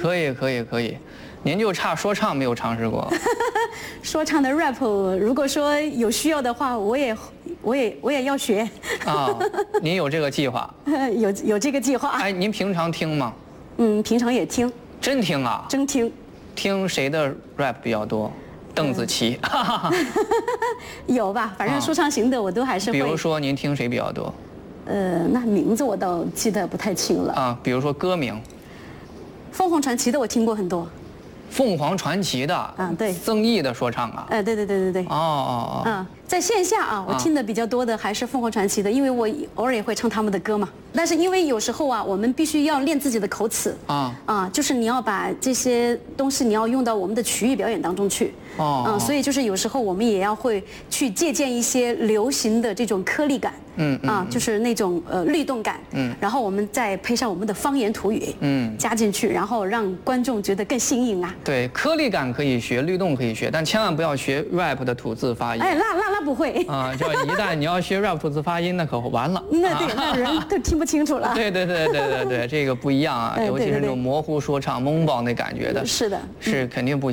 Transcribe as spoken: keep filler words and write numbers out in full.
可以可以可以，您就差说唱没有尝试过。 说唱的 rap， 如果说有需要的话，我也我也我也要学。 啊，您有这个计划？ 有有这个计划。 哎，您平常听吗？ 嗯，平常也听。 真听啊？ 真听。 听谁的 rap 比较多？邓紫棋。 有吧，反正说唱型的我都还是会。 比如说您听谁比较多？ 呃，那名字我倒记得不太清了。 啊，比如说歌名。 凤凰传奇的我听过很多。 凤凰传奇的， 啊对， 曾毅的说唱啊。 哎，对对对对对。 哦哦哦。 嗯，在线下啊，我听的比较多的还是凤凰传奇的，因为我偶尔也会唱他们的歌嘛。但是因为有时候啊，我们必须要练自己的口齿啊啊，就是你要把这些东西你要用到我们的曲艺表演当中去。哦。嗯，所以就是有时候我们也要会去借鉴一些流行的这种颗粒感。嗯啊，就是那种呃律动感。嗯。然后我们再配上我们的方言土语。嗯。加进去，然后让观众觉得更新颖啊。 对，颗粒感可以学，律动可以学，但千万不要学 rap 的吐字发音。 哎，那那那不会。 啊，就一旦你要学 rap 吐字发音，那可完了。 那对，那人都听不清楚了。 对对对对对对，这个不一样啊，尤其是那种模糊说唱、懵爆那感觉的， 是的， 是肯定不。